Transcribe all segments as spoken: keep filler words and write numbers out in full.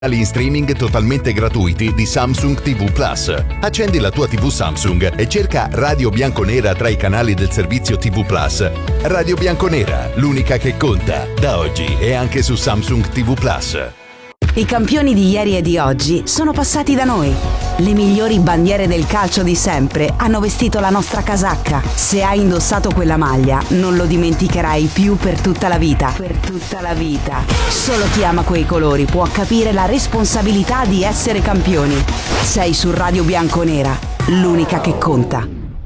in streaming totalmente gratuiti di Samsung ti vu Plus. Accendi la tua tivù Samsung e cerca Radio Bianconera tra i canali del servizio ti vu Plus. Radio Bianconera, l'unica che conta, da oggi e anche su Samsung ti vu Plus. I campioni di ieri e di oggi sono passati da noi. Le migliori bandiere del calcio di sempre hanno vestito la nostra casacca. Se hai indossato quella maglia, non lo dimenticherai più per tutta la vita. Per tutta la vita. Solo chi ama quei colori può capire la responsabilità di essere campioni. Sei su Radio Bianconera, l'unica che conta.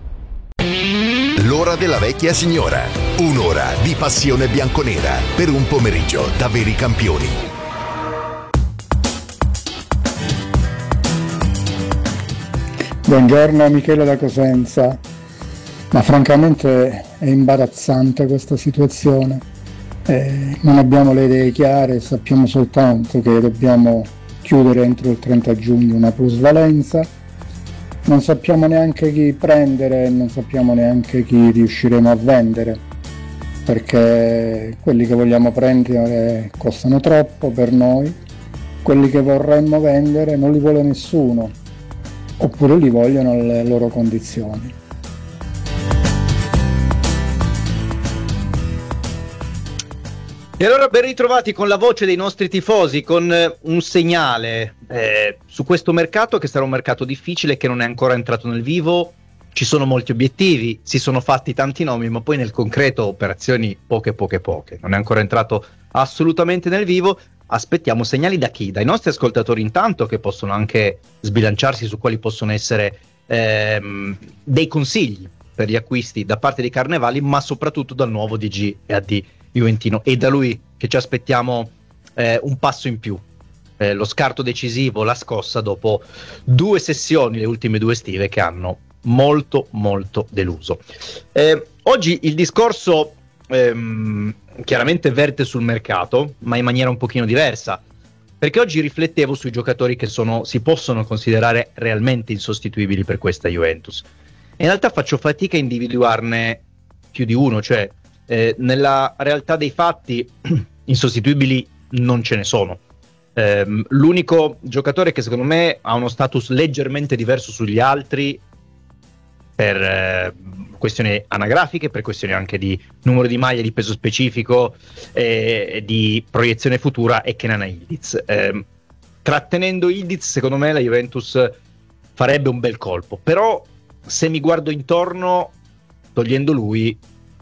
L'ora della vecchia signora. Un'ora di passione bianconera per un pomeriggio da veri campioni. Buongiorno, Michele da Cosenza. Ma francamente è imbarazzante questa situazione. Eh, non abbiamo le idee chiare, sappiamo soltanto che dobbiamo chiudere entro il trenta giugno una plusvalenza. Non sappiamo neanche chi prendere, non sappiamo neanche chi riusciremo a vendere, perché quelli che vogliamo prendere costano troppo per noi, quelli che vorremmo vendere non li vuole nessuno, oppure li vogliono alle loro condizioni. E allora ben ritrovati con la voce dei nostri tifosi, con eh, un segnale eh, su questo mercato che sarà un mercato difficile, che non è ancora entrato nel vivo. Ci sono molti obiettivi, si sono fatti tanti nomi, ma poi nel concreto operazioni poche poche poche. Non è ancora entrato assolutamente nel vivo. Aspettiamo segnali da chi? Dai nostri ascoltatori intanto, che possono anche sbilanciarsi su quali possono essere ehm, dei consigli per gli acquisti da parte dei Carnevali, ma soprattutto dal nuovo D G e A D Juventino, e da lui che ci aspettiamo eh, un passo in più, eh, lo scarto decisivo, la scossa dopo due sessioni, le ultime due estive, che hanno molto molto deluso. Eh, oggi il discorso ehm, chiaramente verte sul mercato, ma in maniera un pochino diversa, perché oggi riflettevo sui giocatori che sono, si possono considerare realmente insostituibili per questa Juventus. E in realtà faccio fatica a individuarne più di uno, cioè eh, nella realtà dei fatti insostituibili non ce ne sono. Eh, l'unico giocatore che secondo me ha uno status leggermente diverso sugli altri, per eh, questioni anagrafiche, per questioni anche di numero di maglie, di peso specifico e eh, di proiezione futura, è Kenan Yildiz. Eh, trattenendo Yildiz, secondo me la Juventus farebbe un bel colpo, però se mi guardo intorno, togliendo lui,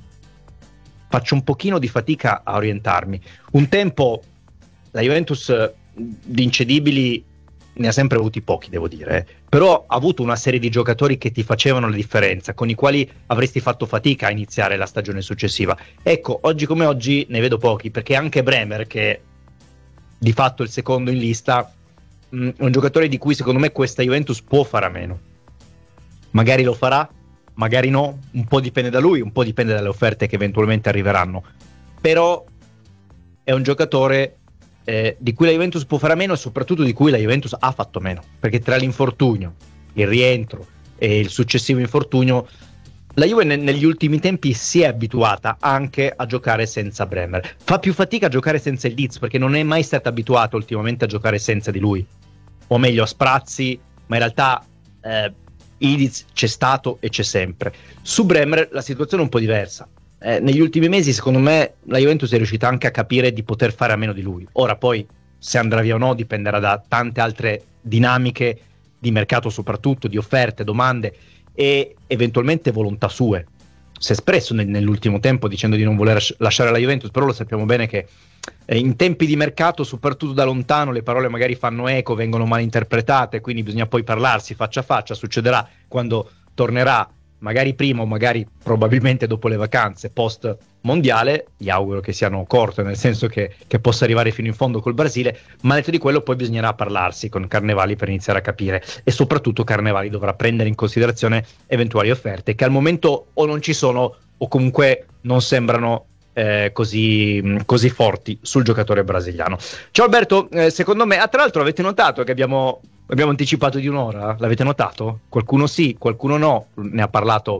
faccio un pochino di fatica a orientarmi. Un tempo la Juventus di incedibili ne ha sempre avuti pochi, devo dire, eh. Però ha avuto una serie di giocatori che ti facevano la differenza, con i quali avresti fatto fatica a iniziare la stagione successiva. Ecco, oggi come oggi ne vedo pochi, perché anche Bremer, che di fatto è il secondo in lista, mh, è un giocatore di cui secondo me questa Juventus può fare a meno. Magari lo farà, magari no, un po' dipende da lui, un po' dipende dalle offerte che eventualmente arriveranno, però è un giocatore Eh, di cui la Juventus può fare a meno, e soprattutto di cui la Juventus ha fatto meno, perché tra l'infortunio, il rientro e il successivo infortunio, la Juve ne- negli ultimi tempi si è abituata anche a giocare senza Bremer. Fa più fatica a giocare senza il Diz, perché non è mai stata abituata ultimamente a giocare senza di lui, o meglio a sprazzi, ma in realtà eh, il Diz c'è stato e c'è sempre. Su Bremer la situazione è un po' diversa. Eh, negli ultimi mesi secondo me la Juventus è riuscita anche a capire di poter fare a meno di lui. Ora poi se andrà via o no dipenderà da tante altre dinamiche di mercato, soprattutto di offerte, domande e eventualmente volontà sue. Si è espresso nel, nell'ultimo tempo dicendo di non voler lasciare la Juventus, però lo sappiamo bene che eh, in tempi di mercato, soprattutto da lontano, le parole magari fanno eco, vengono mal interpretate, quindi bisogna poi parlarsi faccia a faccia. Succederà quando tornerà, magari prima o magari probabilmente dopo le vacanze post mondiale. Gli auguro che siano corte, nel senso che, che possa arrivare fino in fondo col Brasile, ma detto di quello poi bisognerà parlarsi con Carnevali per iniziare a capire, e soprattutto Carnevali dovrà prendere in considerazione eventuali offerte che al momento o non ci sono o comunque non sembrano eh, così, così forti sul giocatore brasiliano. Ciao Alberto, eh, secondo me, ah, tra l'altro avete notato che abbiamo Abbiamo anticipato di un'ora? L'avete notato? Qualcuno sì, qualcuno no. Ne ha parlato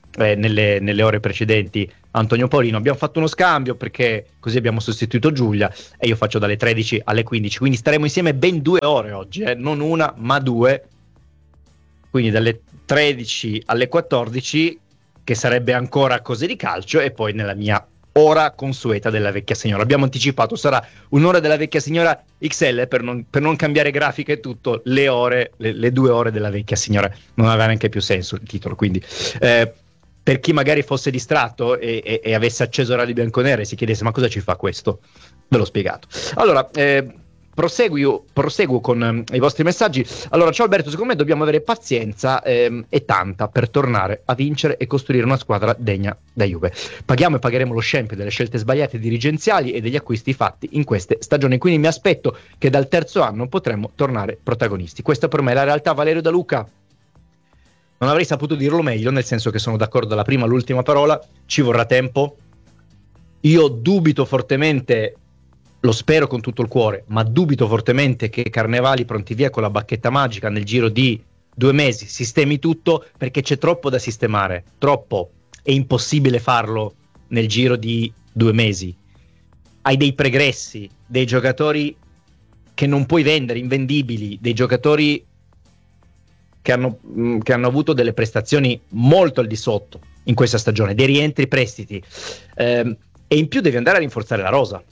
eh, nelle, nelle ore precedenti Antonio Paolino. Abbiamo fatto uno scambio perché così abbiamo sostituito Giulia e io faccio dalle tredici alle quindici, quindi staremo insieme ben due ore oggi, eh? Non una ma due, quindi dalle tredici alle quattordici, che sarebbe ancora cose di calcio, e poi nella mia ora consueta della vecchia signora. Abbiamo anticipato, sarà un'ora della vecchia signora X L per non, per non cambiare grafica e tutto, le ore, le, le due ore della vecchia signora. Non aveva neanche più senso il titolo, quindi eh, per chi magari fosse distratto e, e, e avesse acceso Radio Bianconera e si chiedesse ma cosa ci fa questo, ve l'ho spiegato. Allora, eh, proseguo, proseguo con eh, i vostri messaggi. Allora, ciao Alberto, secondo me dobbiamo avere pazienza ehm, e tanta per tornare a vincere e costruire una squadra degna da Juve. Paghiamo e pagheremo lo scempio delle scelte sbagliate dirigenziali e degli acquisti fatti in queste stagioni, quindi mi aspetto che dal terzo anno potremmo tornare protagonisti. Questa per me è la realtà. Valerio Da Luca: non avrei saputo dirlo meglio, nel senso che sono d'accordo dalla prima all'ultima parola, ci vorrà tempo. Io dubito fortemente, lo spero con tutto il cuore, ma dubito fortemente che Carnevali pronti via con la bacchetta magica nel giro di due mesi sistemi tutto, perché c'è troppo da sistemare, troppo. È impossibile farlo nel giro di due mesi. Hai dei pregressi, dei giocatori che non puoi vendere, invendibili, dei giocatori che hanno, che hanno avuto delle prestazioni molto al di sotto in questa stagione, dei rientri, prestiti, ehm, e in più devi andare a rinforzare la rosa.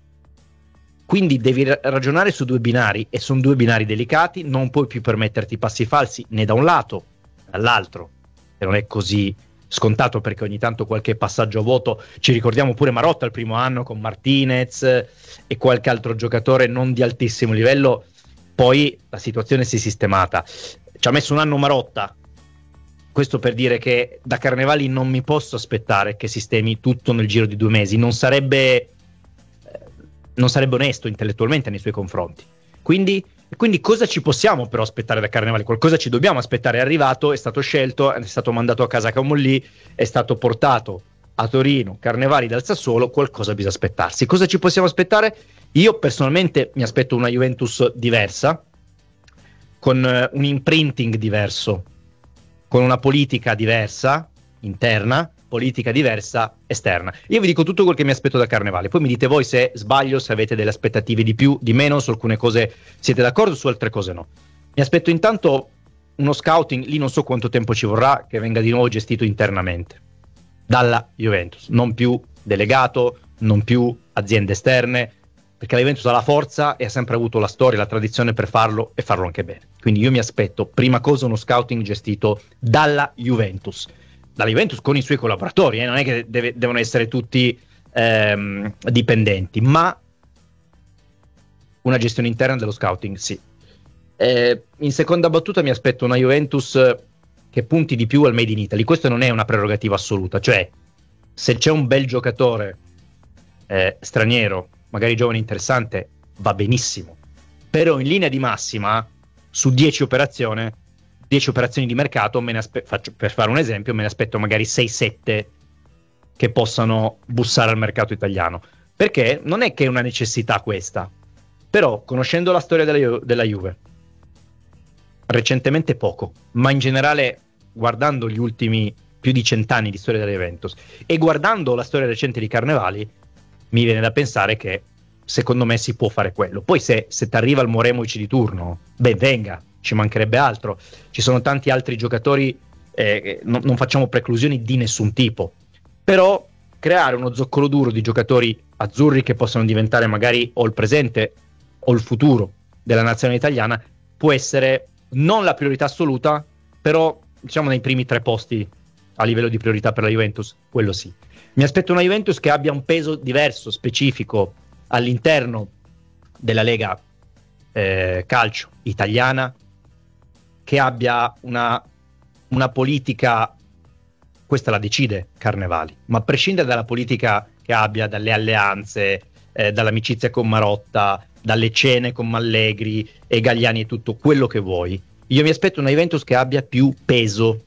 Quindi devi ragionare su due binari, e sono due binari delicati. Non puoi più permetterti passi falsi né da un lato né dall'altro, e non è così scontato, perché ogni tanto qualche passaggio a vuoto, ci ricordiamo pure Marotta il primo anno con Martinez e qualche altro giocatore non di altissimo livello, poi la situazione si è sistemata. Ci ha messo un anno Marotta, questo per dire che da Carnevali non mi posso aspettare che sistemi tutto nel giro di due mesi, non sarebbe non sarebbe onesto intellettualmente nei suoi confronti. Quindi, quindi cosa ci possiamo però aspettare da Carnevali? Qualcosa ci dobbiamo aspettare. È arrivato, è stato scelto, è stato mandato a casa Camolli, è stato portato a Torino, Carnevali dal Sassuolo, qualcosa bisogna aspettarsi. Cosa ci possiamo aspettare? Io personalmente mi aspetto una Juventus diversa, con uh, un imprinting diverso, con una politica diversa interna, politica diversa esterna. Io vi dico tutto quel che mi aspetto da Carnevale, poi mi dite voi se sbaglio, se avete delle aspettative di più, di meno, su alcune cose siete d'accordo, su altre cose no. Mi aspetto intanto uno scouting, lì non so quanto tempo ci vorrà, che venga di nuovo gestito internamente dalla Juventus, non più delegato, non più aziende esterne, perché la Juventus ha la forza e ha sempre avuto la storia, la tradizione per farlo e farlo anche bene. Quindi io mi aspetto prima cosa uno scouting gestito dalla Juventus, dalla Juventus con i suoi collaboratori, eh? Non è che deve, devono essere tutti ehm, dipendenti, ma una gestione interna dello scouting, sì. Eh, in seconda battuta mi aspetto una Juventus che punti di più al Made in Italy. Questo non è una prerogativa assoluta, cioè se c'è un bel giocatore eh, straniero, magari giovane interessante, va benissimo, però in linea di massima su dieci operazioni dieci operazioni di mercato, me ne aspe- faccio, per fare un esempio, me ne aspetto magari sei sette che possano bussare al mercato italiano, perché non è che è una necessità questa, però conoscendo la storia della, Ju- della Juve, recentemente poco, ma in generale guardando gli ultimi più di cent'anni di storia della Juventus e guardando la storia recente di Carnevali, mi viene da pensare che secondo me si può fare quello. Poi se, se ti arriva il Moremovic di turno, ben venga, ci mancherebbe altro. Ci sono tanti altri giocatori, eh, non, non facciamo preclusioni di nessun tipo, però creare uno zoccolo duro di giocatori azzurri che possano diventare magari o il presente o il futuro della nazionale italiana può essere non la priorità assoluta, però diciamo nei primi tre posti a livello di priorità per la Juventus, quello sì. Mi aspetto una Juventus che abbia un peso diverso, specifico all'interno della Lega eh, calcio italiana, che abbia una, una politica, questa la decide Carnevali, ma a prescindere dalla politica che abbia, dalle alleanze, eh, dall'amicizia con Marotta, dalle cene con Mallegri e Galliani e tutto quello che vuoi, io mi aspetto una Juventus che abbia più peso,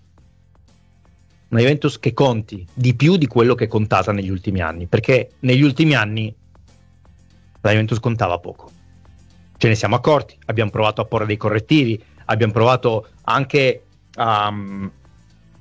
una Juventus che conti di più di quello che è contata negli ultimi anni, perché negli ultimi anni la Juventus contava poco, ce ne siamo accorti, abbiamo provato a porre dei correttivi, abbiamo provato anche a,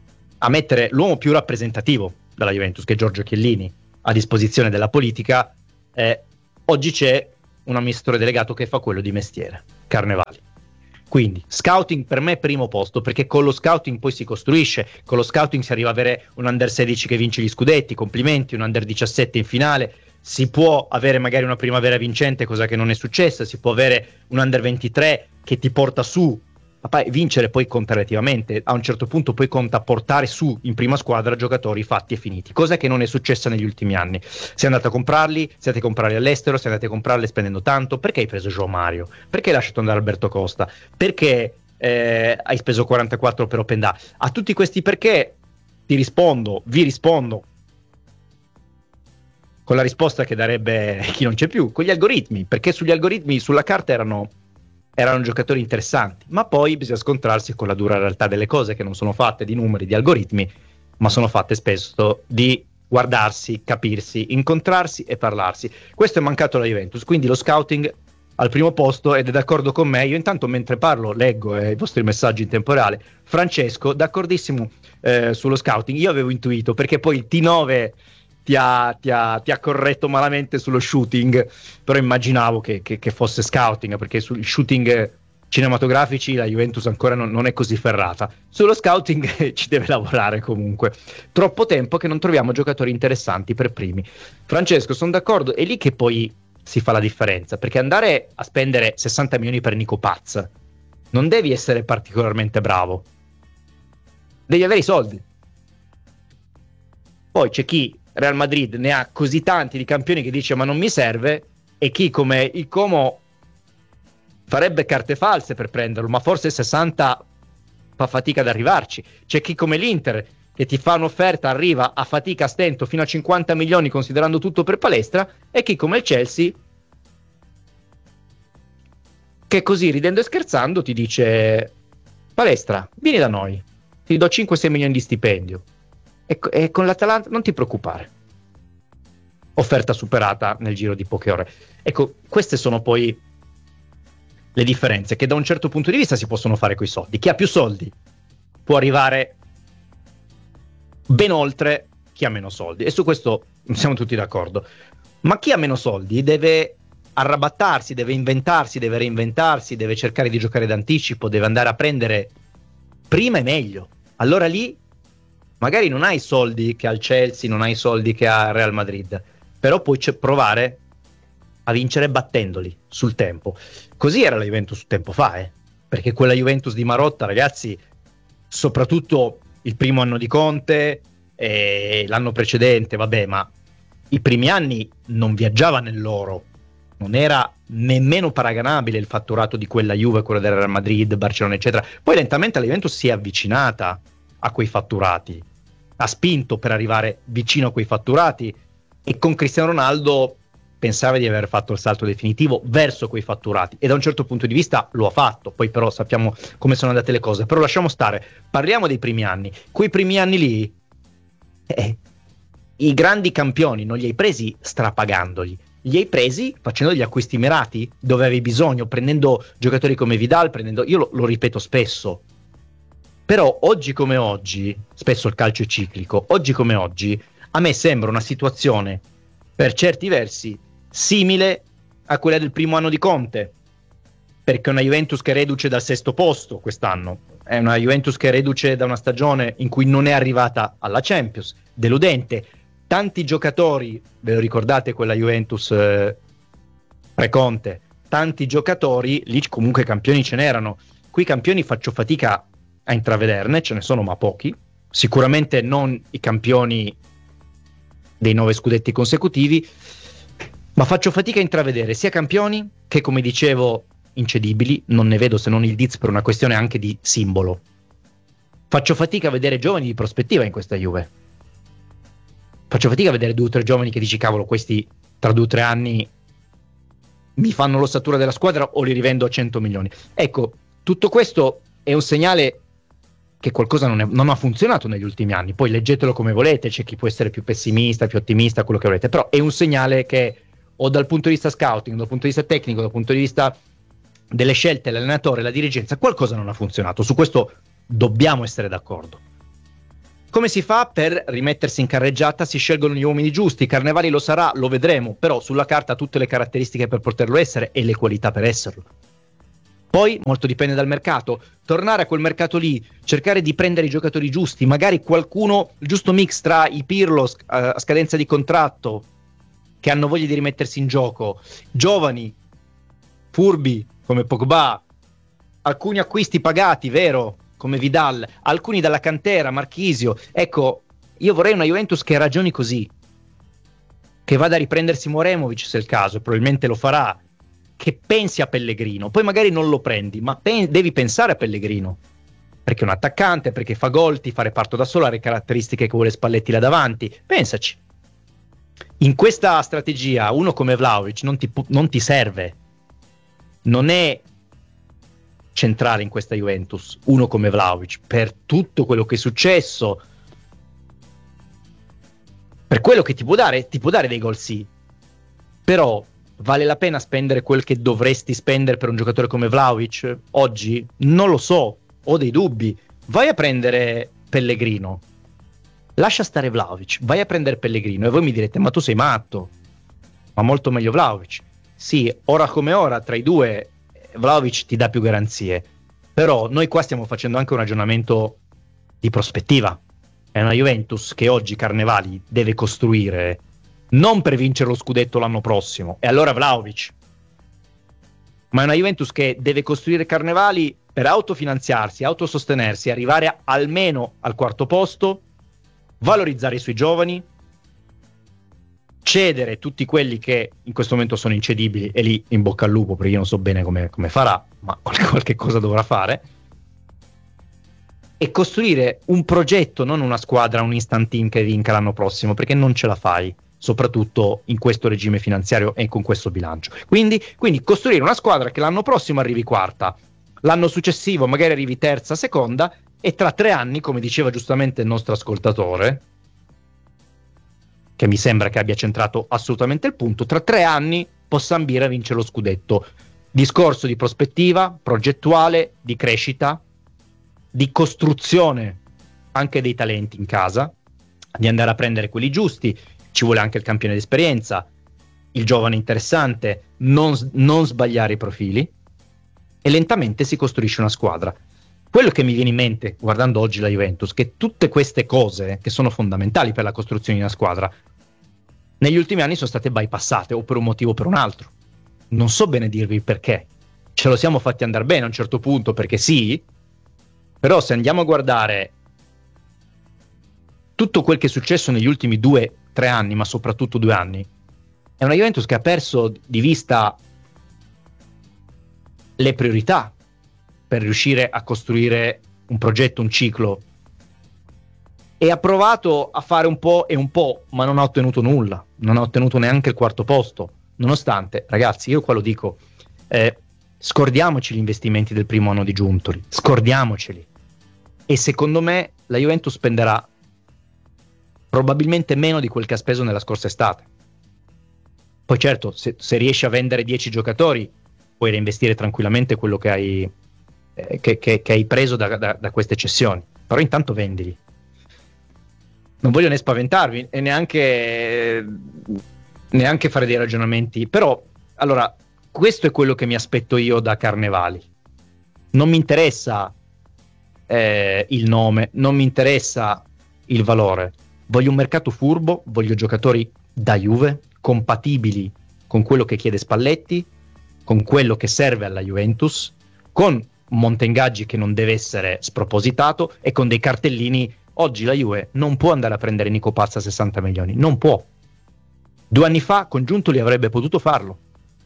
a mettere l'uomo più rappresentativo della Juventus, che è Giorgio Chiellini, a disposizione della politica. Eh, oggi c'è un amministratore delegato che fa quello di mestiere, Carnevali. Quindi scouting per me primo posto, perché con lo scouting poi si costruisce, con lo scouting si arriva a avere un under sedici che vince gli scudetti, complimenti, un under diciassette in finale, si può avere magari una primavera vincente, cosa che non è successa, si può avere un under ventitré che ti porta su. Ma vincere poi conta relativamente, a un certo punto poi conta portare su in prima squadra giocatori fatti e finiti, cosa che non è successa negli ultimi anni. Sei andato a comprarli, siete a comprarli all'estero, siete andati a comprarli spendendo tanto. Perché hai preso João Mario? Perché hai lasciato andare Alberto Costa? Perché eh, hai speso quarantaquattro per Openda? A tutti questi perché ti rispondo, vi rispondo con la risposta che darebbe chi non c'è più, con gli algoritmi, perché sugli algoritmi sulla carta erano erano giocatori interessanti, ma poi bisogna scontrarsi con la dura realtà delle cose, che non sono fatte di numeri, di algoritmi, ma sono fatte spesso di guardarsi, capirsi, incontrarsi e parlarsi. Questo è mancato alla Juventus, quindi lo scouting al primo posto, ed è d'accordo con me. Io intanto mentre parlo leggo eh, i vostri messaggi in tempo reale. Francesco, d'accordissimo eh, sullo scouting. Io avevo intuito, perché poi il T nove Ti ha, ti, ha, ti ha corretto malamente sullo shooting, però immaginavo che, che, che fosse scouting, perché sui shooting cinematografici la Juventus ancora non, non è così ferrata. Sullo scouting ci deve lavorare comunque. Troppo tempo che non troviamo giocatori interessanti per primi. Francesco, sono d'accordo, è lì che poi si fa la differenza, perché andare a spendere sessanta milioni per Nico Paz non devi essere particolarmente bravo, devi avere i soldi. Poi c'è chi Real Madrid ne ha così tanti di campioni che dice ma non mi serve, e chi come il Como farebbe carte false per prenderlo, ma forse sessanta fa fatica ad arrivarci. C'è chi come l'Inter che ti fa un'offerta, arriva a fatica, a stento fino a cinquanta milioni considerando tutto per palestra, e chi come il Chelsea che così ridendo e scherzando ti dice palestra, vieni da noi, ti do cinque sei milioni di stipendio. E, e con l'Atalanta non ti preoccupare, offerta superata nel giro di poche ore. Ecco, queste sono poi le differenze che da un certo punto di vista si possono fare coi soldi. Chi ha più soldi può arrivare ben oltre chi ha meno soldi, e su questo siamo tutti d'accordo. Ma chi ha meno soldi deve arrabattarsi, deve inventarsi, deve reinventarsi, deve cercare di giocare d'anticipo, deve andare a prendere prima e meglio. Allora lì magari non hai i soldi che ha il Chelsea, non hai i soldi che ha il Real Madrid, però puoi c- provare a vincere battendoli sul tempo. Così era la Juventus tempo fa, eh? Perché quella Juventus di Marotta, ragazzi, soprattutto il primo anno di Conte e l'anno precedente, vabbè, ma i primi anni non viaggiava nell'oro, non era nemmeno paragonabile il fatturato di quella Juve, quello del Real Madrid, Barcellona, eccetera. Poi lentamente la Juventus si è avvicinata a quei fatturati, ha spinto per arrivare vicino a quei fatturati, e con Cristiano Ronaldo pensava di aver fatto il salto definitivo verso quei fatturati, e da un certo punto di vista lo ha fatto. Poi però sappiamo come sono andate le cose, però lasciamo stare, parliamo dei primi anni. Quei primi anni lì eh, i grandi campioni non li hai presi strapagandoli, li hai presi facendo degli acquisti mirati dove avevi bisogno, prendendo giocatori come Vidal, prendendo, io lo, lo ripeto spesso. Però oggi come oggi, spesso il calcio è ciclico, oggi come oggi a me sembra una situazione per certi versi simile a quella del primo anno di Conte, perché è una Juventus che è reduce dal sesto posto quest'anno, è una Juventus che è reduce da una stagione in cui non è arrivata alla Champions, deludente. Tanti giocatori, ve lo ricordate quella Juventus eh, pre-Conte, tanti giocatori, lì comunque campioni ce n'erano, qui campioni faccio fatica a intravederne, ce ne sono ma pochi, sicuramente non i campioni dei nove scudetti consecutivi, ma faccio fatica a intravedere sia campioni che, come dicevo, incedibili. Non ne vedo se non il Diz per una questione anche di simbolo. Faccio fatica a vedere giovani di prospettiva in questa Juve, faccio fatica a vedere due o tre giovani che dici cavolo, questi tra due o tre anni mi fanno l'ossatura della squadra o li rivendo a cento milioni. Ecco, tutto questo è un segnale che qualcosa non, è, non ha funzionato negli ultimi anni. Poi leggetelo come volete, c'è chi può essere più pessimista, più ottimista, quello che volete, però è un segnale che o dal punto di vista scouting, dal punto di vista tecnico, dal punto di vista delle scelte, l'allenatore, la dirigenza, qualcosa non ha funzionato. Su questo dobbiamo essere d'accordo. Come si fa per rimettersi in carreggiata? Si scelgono gli uomini giusti. Carnevali lo sarà, lo vedremo, però sulla carta ha tutte le caratteristiche per poterlo essere e le qualità per esserlo. Poi molto dipende dal mercato. Tornare a quel mercato lì, cercare di prendere i giocatori giusti, magari qualcuno, il giusto mix tra i Pirlo a scadenza di contratto, che hanno voglia di rimettersi in gioco, giovani, furbi come Pogba, alcuni acquisti pagati, vero, come Vidal, alcuni dalla cantera, Marchisio. Ecco, io vorrei una Juventus che ragioni così, che vada a riprendersi Moremovic se è il caso, e probabilmente lo farà, che pensi a Pellegrino. Poi magari non lo prendi, ma pen- devi pensare a Pellegrino, perché è un attaccante, perché fa gol, ti fa reparto da solo, ha le caratteristiche che vuole Spalletti là davanti. Pensaci. In questa strategia uno come Vlahovic non ti, pu- non ti serve, non è centrale in questa Juventus uno come Vlahovic, per tutto quello che è successo, per quello che ti può dare, ti può dare dei gol, sì, però vale la pena spendere quel che dovresti spendere per un giocatore come Vlahovic oggi? Non lo so, ho dei dubbi. Vai a prendere Pellegrino, lascia stare Vlahovic, vai a prendere Pellegrino, e voi mi direte: ma tu sei matto, ma molto meglio Vlahovic. Sì, ora come ora tra i due Vlahovic ti dà più garanzie, però noi qua stiamo facendo anche un ragionamento di prospettiva. È una Juventus che oggi Carnevali deve costruire non per vincere lo scudetto l'anno prossimo, e allora Vlahovic, ma è una Juventus che deve costruire Carnevali per autofinanziarsi, autosostenersi, arrivare a, almeno al quarto posto, valorizzare i suoi giovani, cedere tutti quelli che in questo momento sono incedibili, e lì in bocca al lupo, perché io non so bene come, come farà, ma qualche cosa dovrà fare, e costruire un progetto, non una squadra, un instant team che vinca l'anno prossimo, perché non ce la fai, soprattutto in questo regime finanziario e con questo bilancio. Quindi, quindi costruire una squadra che l'anno prossimo arrivi quarta, l'anno successivo magari arrivi terza, seconda, e tra tre anni, come diceva giustamente il nostro ascoltatore, che mi sembra che abbia centrato assolutamente il punto, tra tre anni possa ambire a vincere lo scudetto. Discorso di prospettiva, progettuale, di crescita, di costruzione anche dei talenti in casa, di andare a prendere quelli giusti. Ci vuole anche il campione d'esperienza, il giovane interessante, non, non sbagliare i profili, e lentamente si costruisce una squadra. Quello che mi viene in mente guardando oggi la Juventus, che tutte queste cose che sono fondamentali per la costruzione di una squadra negli ultimi anni sono state bypassate, o per un motivo o per un altro. Non so bene dirvi perché. Ce lo siamo fatti andare bene a un certo punto, perché sì, però se andiamo a guardare tutto quel che è successo negli ultimi due, tre anni, ma soprattutto due anni, è una Juventus che ha perso di vista le priorità per riuscire a costruire un progetto, un ciclo, e ha provato a fare un po' e un po', ma non ha ottenuto nulla, non ha ottenuto neanche il quarto posto, nonostante, ragazzi, io qua lo dico, eh, scordiamoci gli investimenti del primo anno di Giuntoli, scordiamoceli, e secondo me la Juventus spenderà probabilmente meno di quel che ha speso nella scorsa estate. Poi certo, se, se riesci a vendere dieci giocatori puoi reinvestire tranquillamente quello che hai, eh, che, che, che hai preso da, da, da queste cessioni, però intanto vendili. Non voglio né spaventarvi e neanche, neanche fare dei ragionamenti, però allora questo è quello che mi aspetto io da Carnevali. Non mi interessa eh, il nome, non mi interessa il valore, voglio un mercato furbo, voglio giocatori da Juve, compatibili con quello che chiede Spalletti, con quello che serve alla Juventus, con un monte ingaggi che non deve essere spropositato, e con dei cartellini. Oggi la Juve non può andare a prendere Nico Pazza a sessanta milioni, non può. Due anni fa con Giuntoli avrebbe potuto farlo.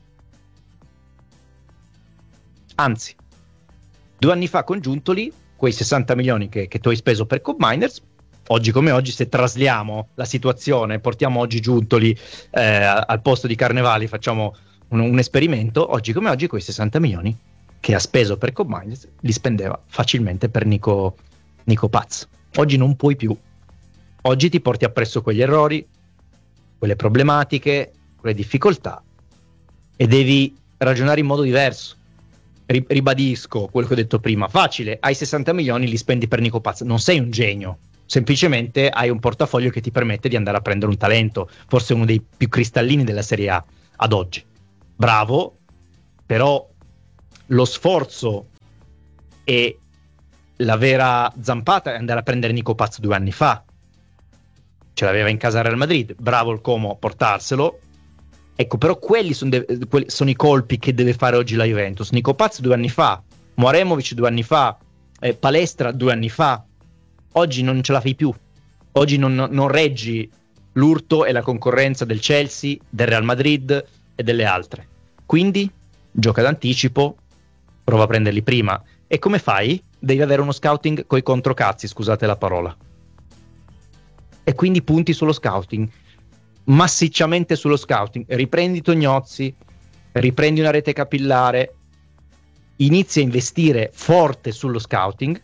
Anzi, due anni fa con Giuntoli, quei sessanta milioni che, che tu hai speso per Cup Miners, oggi come oggi, se trasliamo la situazione, portiamo oggi Giuntoli eh, al posto di Carnevali, facciamo un, un esperimento, oggi come oggi quei sessanta milioni che ha speso per Cup Miners li spendeva facilmente per Nico, Nico Paz. Oggi non puoi più. Oggi ti porti appresso quegli errori, quelle problematiche, quelle difficoltà, e devi ragionare in modo diverso. Ribadisco quello che ho detto prima: facile, hai sessanta milioni, li spendi per Nico Paz, non sei un genio, semplicemente hai un portafoglio che ti permette di andare a prendere un talento, forse uno dei più cristallini della Serie A ad oggi. Bravo, però lo sforzo e la vera zampata è andare a prendere Nico Paz due anni fa. Ce l'aveva in casa Real Madrid, bravo il Como a portarselo. Ecco, però quelli sono, de- quelli sono i colpi che deve fare oggi la Juventus. Nico Paz due anni fa, Moremovic due anni fa, eh, Palestra due anni fa. Oggi non ce la fai più. Oggi non, non reggi l'urto e la concorrenza del Chelsea, del Real Madrid e delle altre. Quindi gioca d'anticipo, prova a prenderli prima. E come fai? Devi avere uno scouting coi controcazzi, scusate la parola. E quindi punti sullo scouting, massicciamente sullo scouting. Riprendi Tognozzi, riprendi una rete capillare, inizi a investire forte sullo scouting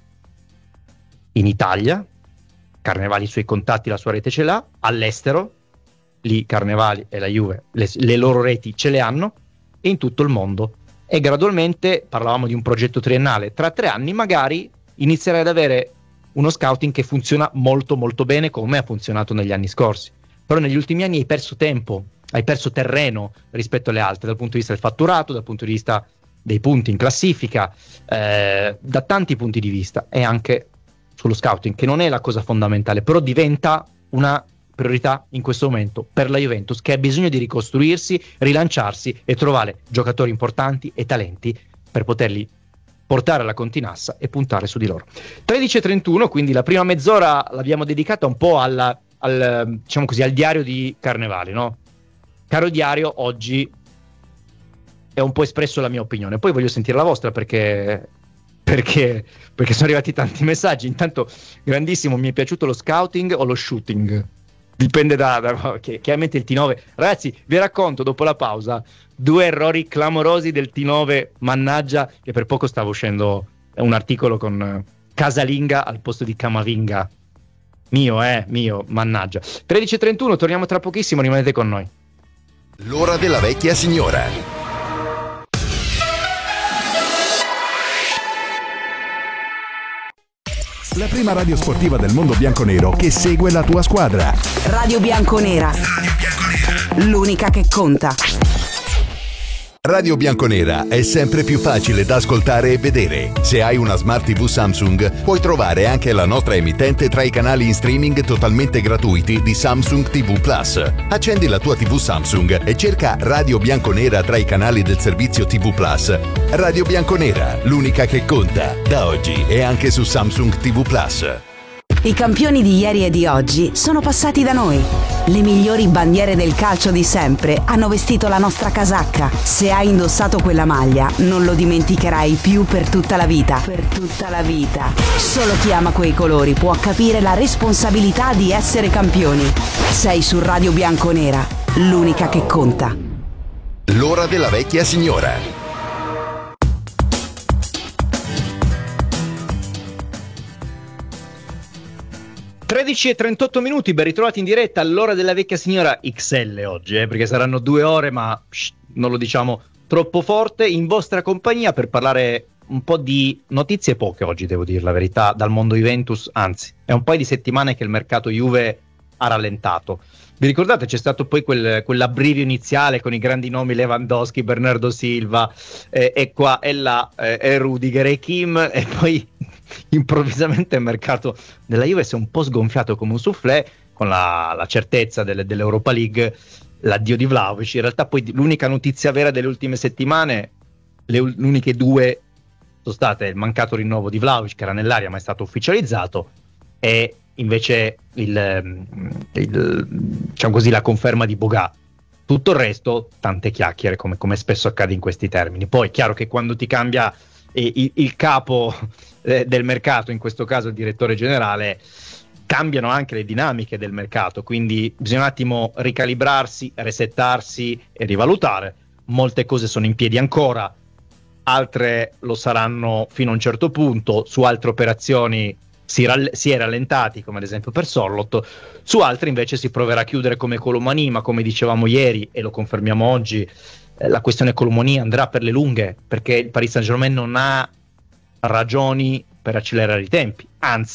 in Italia. Carnevali i suoi contatti, la sua rete ce l'ha. All'estero, lì Carnevali e la Juve le, le loro reti ce le hanno, e in tutto il mondo. E gradualmente, parlavamo di un progetto triennale, tra tre anni magari inizierai ad avere uno scouting che funziona molto molto bene, come ha funzionato negli anni scorsi. Però negli ultimi anni hai perso tempo, hai perso terreno rispetto alle altre, dal punto di vista del fatturato, dal punto di vista dei punti in classifica, eh, da tanti punti di vista, e anche sullo scouting, che non è la cosa fondamentale, però diventa una priorità in questo momento per la Juventus, che ha bisogno di ricostruirsi, rilanciarsi e trovare giocatori importanti e talenti per poterli portare alla Continassa e puntare su di loro. tredici e trentuno, quindi la prima mezz'ora l'abbiamo dedicata un po' alla, al, diciamo così, al diario di Carnevali, no? Caro diario, oggi è un po' espresso la mia opinione, poi voglio sentire la vostra, perché perché perché sono arrivati tanti messaggi. Intanto, grandissimo, mi è piaciuto lo scouting o lo shooting? Dipende da, da che, chiaramente il T nove. Ragazzi, vi racconto dopo la pausa due errori clamorosi del T nove, mannaggia, che per poco stava uscendo un articolo con Casalinga al posto di Camavinga. Mio, eh, mio, mannaggia. tredici e trentuno, torniamo tra pochissimo, rimanete con noi. L'ora della vecchia signora. La prima radio sportiva del mondo bianconero che segue la tua squadra. Radio Bianconera. L'unica che conta. Radio Bianconera è sempre più facile da ascoltare e vedere. Se hai una Smart tivù Samsung, puoi trovare anche la nostra emittente tra i canali in streaming totalmente gratuiti di Samsung tivù Plus. Accendi la tua tivù Samsung e cerca Radio Bianconera tra i canali del servizio tivù Plus. Radio Bianconera, l'unica che conta, da oggi e anche su Samsung tivù Plus. I campioni di ieri e di oggi sono passati da noi. Le migliori bandiere del calcio di sempre hanno vestito la nostra casacca. Se hai indossato quella maglia, non lo dimenticherai più per tutta la vita. Per tutta la vita. Solo chi ama quei colori può capire la responsabilità di essere campioni. Sei su Radio Bianconera, l'unica che conta. L'ora della vecchia signora. tredici e trentotto minuti, ben ritrovati in diretta all'ora della vecchia signora X L oggi, eh, perché saranno due ore, ma shh, non lo diciamo troppo forte, in vostra compagnia per parlare un po' di notizie, poche oggi devo dire la verità, dal mondo Juventus. Anzi, è un paio di settimane che il mercato Juve ha rallentato. Vi ricordate, c'è stato poi quel, quell'abbrivio iniziale con i grandi nomi Lewandowski, Bernardo Silva, eh, e qua e là, eh, e Rudiger e Kim, e poi improvvisamente il mercato della Juve si è un po' sgonfiato come un soufflé, con la, la certezza delle, dell'Europa League, l'addio di Vlahovic. In realtà poi l'unica notizia vera delle ultime settimane, le, le uniche due sono state il mancato rinnovo di Vlahovic, che era nell'aria ma è stato ufficializzato, e invece il, il, diciamo così, la conferma di Boga. Tutto il resto, tante chiacchiere, come, come spesso accade in questi termini. Poi è chiaro che quando ti cambia eh, il, il capo eh, del mercato, in questo caso il direttore generale, cambiano anche le dinamiche del mercato, quindi bisogna un attimo ricalibrarsi, resettarsi e rivalutare. Molte cose sono in piedi ancora, altre lo saranno fino a un certo punto, su altre operazioni Si, rall- si è rallentati, come ad esempio per Sorlot, su altri invece si proverà a chiudere come Colomani, ma come dicevamo ieri e lo confermiamo oggi, eh, la questione Colomani andrà per le lunghe, perché il Paris Saint-Germain non ha ragioni per accelerare i tempi, anzi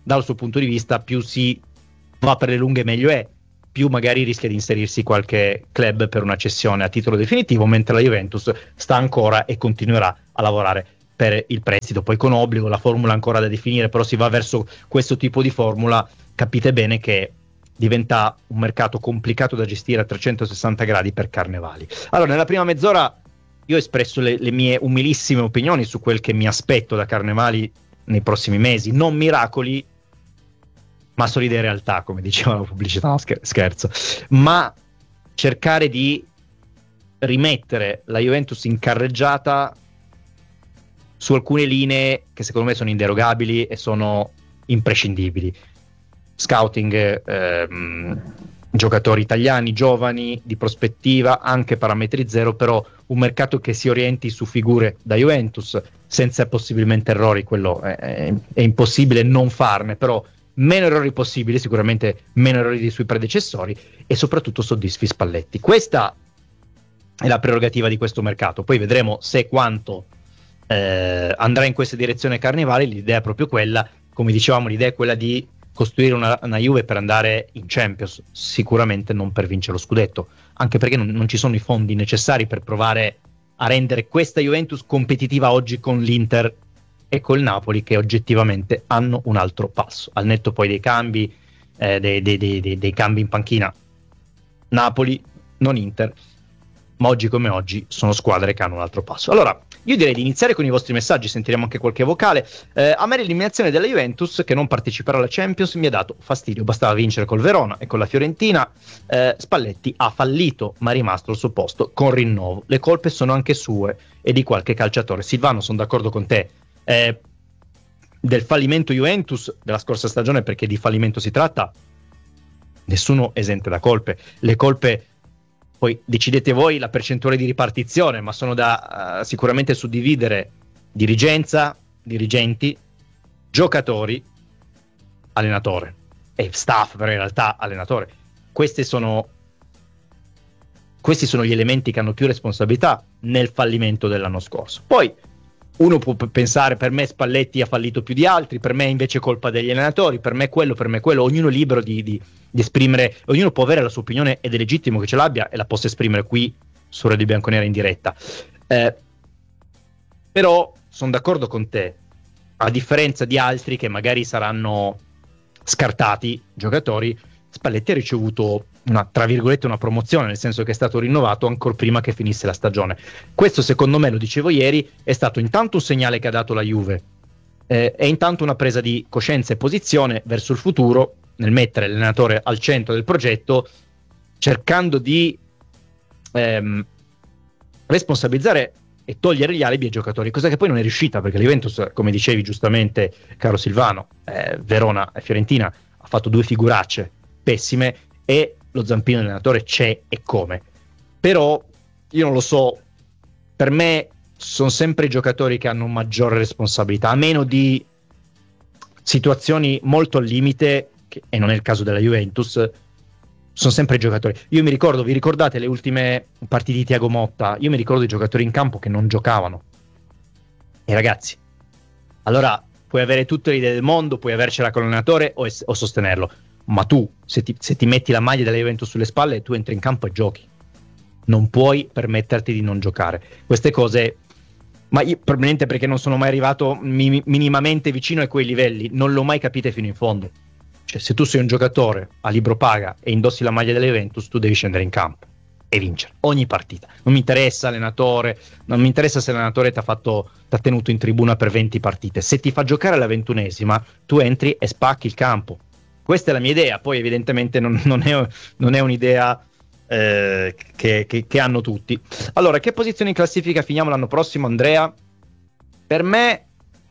dal suo punto di vista più si va per le lunghe meglio è, più magari rischia di inserirsi qualche club per una cessione a titolo definitivo, mentre la Juventus sta ancora e continuerà a lavorare per il prestito, poi con obbligo, la formula ancora da definire, però si va verso questo tipo di formula. Capite bene che diventa un mercato complicato da gestire a trecentosessanta gradi per Carnevali. Allora, nella prima mezz'ora io ho espresso le, le mie umilissime opinioni su quel che mi aspetto da Carnevali nei prossimi mesi, non miracoli, ma solide realtà, come diceva la pubblicità, no, scherzo, ma cercare di rimettere la Juventus in carreggiata su alcune linee che secondo me sono inderogabili e sono imprescindibili. Scouting, ehm, giocatori italiani, giovani, di prospettiva, anche parametri zero, però un mercato che si orienti su figure da Juventus, senza possibilmente errori, quello è, è, è impossibile non farne, però meno errori possibili, sicuramente meno errori dei suoi predecessori, e soprattutto soddisfi Spalletti. Questa è la prerogativa di questo mercato, poi vedremo se e quanto eh, andrà in questa direzione Carnevali. L'idea è proprio quella, come dicevamo, l'idea è quella di costruire una, una Juve per andare in Champions, sicuramente non per vincere lo scudetto, anche perché non, non ci sono i fondi necessari per provare a rendere questa Juventus competitiva oggi con l'Inter e col Napoli, che oggettivamente hanno un altro passo, al netto poi dei cambi, eh, dei, dei, dei, dei, dei cambi in panchina. Napoli, non Inter, ma oggi come oggi sono squadre che hanno un altro passo. Allora, io direi di iniziare con i vostri messaggi, sentiremo anche qualche vocale. Eh, a me l'eliminazione della Juventus, che non parteciperà alla Champions, mi ha dato fastidio, bastava vincere col Verona e con la Fiorentina. eh, Spalletti ha fallito, ma è rimasto al suo posto con rinnovo. Le colpe sono anche sue e di qualche calciatore. Silvano, sono d'accordo con te. Eh, del fallimento Juventus della scorsa stagione, perché di fallimento si tratta, nessuno esente da colpe. Le colpe poi decidete voi la percentuale di ripartizione, ma sono da uh, sicuramente suddividere: dirigenza, dirigenti, giocatori, allenatore e staff, però in realtà allenatore. Queste sono questi sono gli elementi che hanno più responsabilità nel fallimento dell'anno scorso. Poi uno può pensare: per me Spalletti ha fallito più di altri, per me invece è colpa degli allenatori, per me quello, per me quello. Ognuno è libero di, di, di esprimere, ognuno può avere la sua opinione ed è legittimo che ce l'abbia e la possa esprimere qui su Radio Bianconera in diretta. Eh, però sono d'accordo con te, a differenza di altri che magari saranno scartati giocatori, Spalletti ha ricevuto una, tra virgolette, una promozione, nel senso che è stato rinnovato ancora prima che finisse la stagione. Questo, secondo me, lo dicevo ieri, è stato intanto un segnale che ha dato la Juve eh, e intanto una presa di coscienza e posizione verso il futuro, nel mettere l'allenatore al centro del progetto, cercando di ehm, responsabilizzare e togliere gli alibi ai giocatori, cosa che poi non è riuscita, perché la Juventus, come dicevi giustamente, caro Silvano, eh, Verona e Fiorentina ha fatto due figuracce pessime e lo zampino dell'allenatore c'è e come. Però io non lo so, per me sono sempre i giocatori che hanno maggiore responsabilità, a meno di situazioni molto al limite, che, e non è il caso della Juventus, sono sempre i giocatori. Io mi ricordo, vi ricordate le ultime partite di Thiago Motta? Io mi ricordo i giocatori in campo che non giocavano. E ragazzi, allora puoi avere tutte le idee del mondo, puoi avercela con l'allenatore o, es- o sostenerlo, ma tu, se ti, se ti metti la maglia della Juventus sulle spalle, tu entri in campo e giochi. Non puoi permetterti di non giocare. Queste cose, ma io probabilmente perché non sono mai arrivato mi, minimamente vicino a quei livelli, non l'ho mai capite fino in fondo. Cioè, se tu sei un giocatore a libro paga e indossi la maglia della Juventus, tu devi scendere in campo e vincere ogni partita. Non mi interessa allenatore, non mi interessa se l'allenatore ti ha fatto, t'ha tenuto in tribuna per venti partite. Se ti fa giocare alla ventunesima, tu entri e spacchi il campo. Questa è la mia idea, poi evidentemente non, non, è, non è un'idea eh, che, che, che hanno tutti. Allora, che posizione in classifica finiamo l'anno prossimo, Andrea? Per me,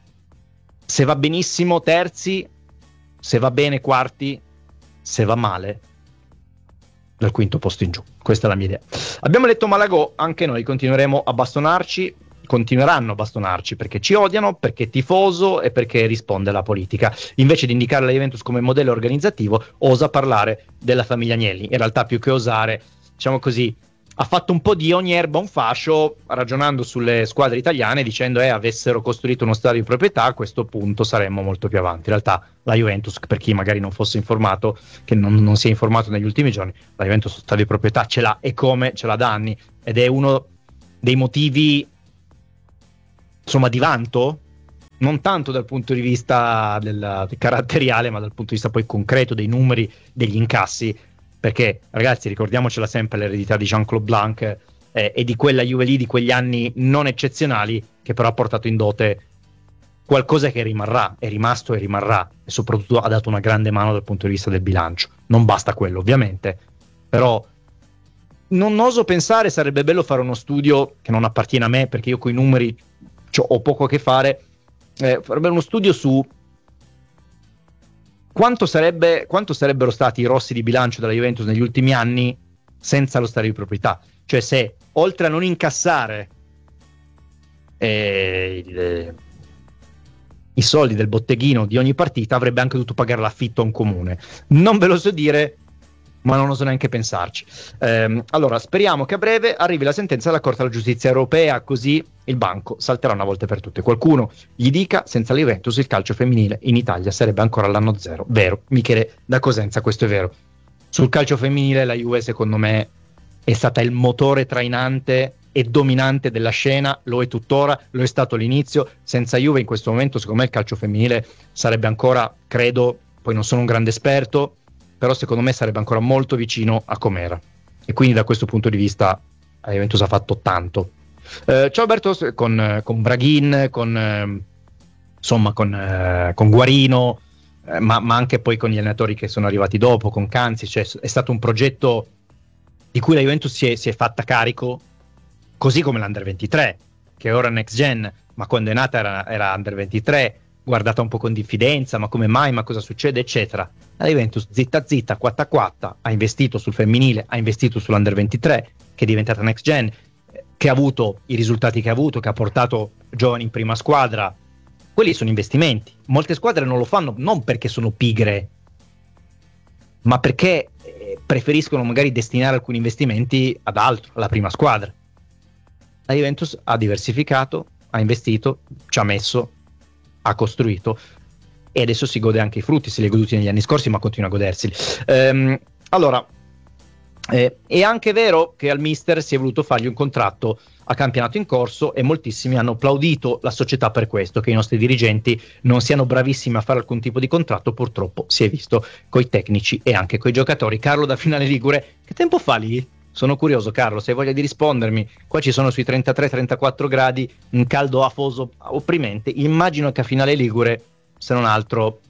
se va benissimo, terzi, se va bene, quarti, se va male, dal quinto posto in giù. Questa è la mia idea. Abbiamo letto Malagò, anche noi continueremo a bastonarci, continueranno a bastonarci perché ci odiano, perché è tifoso e perché risponde alla politica. Invece di indicare la Juventus come modello organizzativo, osa parlare della famiglia Agnelli. In realtà, più che osare, diciamo così, ha fatto un po' di ogni erba un fascio, ragionando sulle squadre italiane, dicendo eh avessero costruito uno stadio di proprietà, a questo punto saremmo molto più avanti. In realtà la Juventus, per chi magari non fosse informato, che non, non si è informato negli ultimi giorni, la Juventus lo stadio di proprietà ce l'ha, e come, ce l'ha da anni, ed è uno dei motivi, insomma, di vanto, non tanto dal punto di vista del, del caratteriale, ma dal punto di vista poi concreto, dei numeri, degli incassi. Perché, ragazzi, ricordiamocela sempre l'eredità di Jean-Claude Blanc eh, e di quella Juve lì, di quegli anni non eccezionali, che però ha portato in dote qualcosa che rimarrà, è rimasto e rimarrà, e soprattutto ha dato una grande mano dal punto di vista del bilancio. Non basta quello, ovviamente, però non oso pensare, sarebbe bello fare uno studio che non appartiene a me, perché io coi numeri ho poco a che fare, eh, farebbe uno studio su Quanto, sarebbe, quanto sarebbero stati i rossi di bilancio della Juventus negli ultimi anni senza lo stadio di proprietà? Cioè, se oltre a non incassare eh, il, i soldi del botteghino di ogni partita, avrebbe anche dovuto pagare l'affitto a un comune. Non ve lo so dire, ma non oso neanche pensarci. Ehm, allora, speriamo che a breve arrivi la sentenza della Corte della Giustizia Europea, così il banco salterà una volta per tutte. Qualcuno gli dica: senza la Juventus il calcio femminile in Italia sarebbe ancora all'anno zero. Vero, Michele da Cosenza, questo è vero. Sul calcio femminile la Juve, secondo me, è stata il motore trainante e dominante della scena, lo è tuttora, lo è stato all'inizio. Senza Juve in questo momento, secondo me, il calcio femminile sarebbe ancora, credo, poi non sono un grande esperto, però secondo me sarebbe ancora molto vicino a com'era, e quindi da questo punto di vista la Juventus ha fatto tanto. Eh, ciao Alberto, con, con Braghin, con eh, insomma con, eh, con Guarino, eh, ma, ma anche poi con gli allenatori che sono arrivati dopo, con Canzi, cioè è stato un progetto di cui la Juventus si è, si è fatta carico, così come l'Under ventitré, che ora è next gen, ma quando è nata era, era Under ventitré, guardata un po' con diffidenza, ma come mai, ma cosa succede, eccetera. La Juventus zitta zitta, quatta quatta, ha investito sul femminile, ha investito sull'Under ventitré, che è diventata next gen, che ha avuto i risultati che ha avuto, che ha portato giovani in prima squadra. Quelli sono investimenti. Molte squadre non lo fanno non perché sono pigre, ma perché eh, preferiscono magari destinare alcuni investimenti ad altro, alla prima squadra. La Juventus ha diversificato, ha investito, ci ha messo, ha costruito, e adesso si gode anche i frutti. Se li ha goduti negli anni scorsi, ma continua a goderseli. Ehm, allora, eh, è anche vero che al mister si è voluto fargli un contratto a campionato in corso, e moltissimi hanno applaudito la società per questo, che i nostri dirigenti non siano bravissimi a fare alcun tipo di contratto. Purtroppo si è visto coi tecnici e anche coi giocatori. Carlo da Finale Ligure, che tempo fa lì? Sono curioso, Carlo, se hai voglia di rispondermi. Qua ci sono sui trentatré trentaquattro gradi, un caldo afoso opprimente. Immagino che a Finale Ligure, se non altro,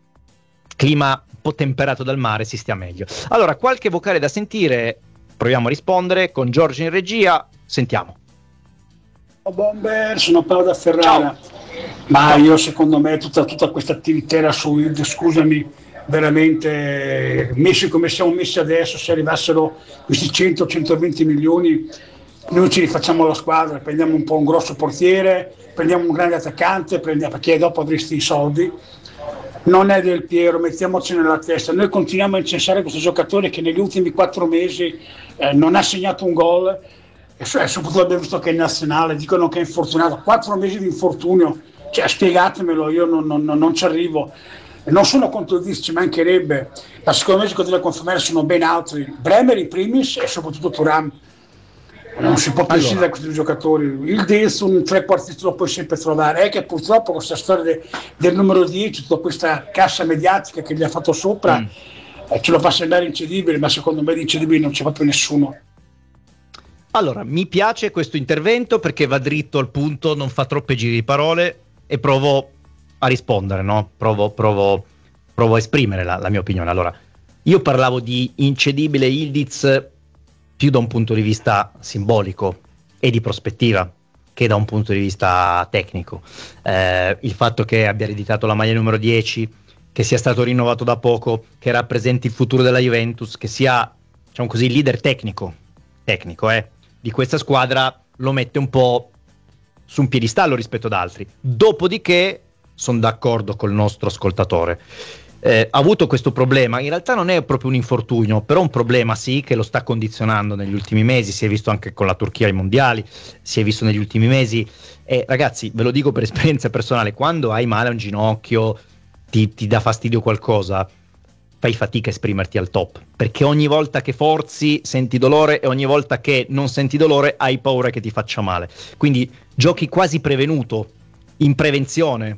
clima un po' temperato dal mare, si stia meglio. Allora, qualche vocale da sentire, proviamo a rispondere con Giorgio in regia. Sentiamo. Ciao Bomber, sono Paolo da Ferrara. Ciao. Ma io, secondo me, tutta, tutta questa attività su, scusami, veramente messi come siamo messi adesso, se arrivassero questi cento centoventi milioni, noi ci rifacciamo la squadra, prendiamo un po' un grosso portiere, prendiamo un grande attaccante, prendiamo, perché dopo avresti i soldi. Non è Del Piero, mettiamoci nella testa. Noi continuiamo a incensare questo giocatore che negli ultimi quattro mesi eh, non ha segnato un gol, e soprattutto abbiamo visto che è in nazionale, dicono che è infortunato, quattro mesi di infortunio, cioè spiegatemelo, io non, non, non ci arrivo. Non sono contro il disco, ci mancherebbe, ma secondo me i giocatori da confermare sono ben altri, Bremer in primis e soprattutto Thuram. Non si può prescindere allora da questi giocatori. Il Dils un trequartista lo puoi sempre trovare, è che purtroppo questa storia de, del numero dieci, tutta questa cassa mediatica che gli ha fatto sopra, mm. eh, ce lo fa sembrare incedibile, ma secondo me di incedibile non c'è proprio nessuno. Allora, mi piace questo intervento perché va dritto al punto, non fa troppe giri di parole, e provo a rispondere, no? Provo, provo, provo a esprimere la, la mia opinione. Allora, io parlavo di incedibile Yildiz più da un punto di vista simbolico e di prospettiva che da un punto di vista tecnico. Eh, il fatto che abbia ereditato la maglia numero dieci, che sia stato rinnovato da poco, che rappresenti il futuro della Juventus, che sia, diciamo così, il leader tecnico, tecnico eh, di questa squadra, lo mette un po' su un piedistallo rispetto ad altri. Dopodiché sono d'accordo col nostro ascoltatore. eh, ha avuto questo problema. In realtà non è proprio un infortunio, però un problema sì che lo sta condizionando negli ultimi mesi. Si è visto anche con la Turchia ai mondiali, si è visto negli ultimi mesi. E ragazzi, ve lo dico per esperienza personale, quando hai male a un ginocchio, ti, ti dà fastidio qualcosa, fai fatica a esprimerti al top, perché ogni volta che forzi senti dolore e ogni volta che non senti dolore hai paura che ti faccia male. Quindi giochi quasi prevenuto, in prevenzione,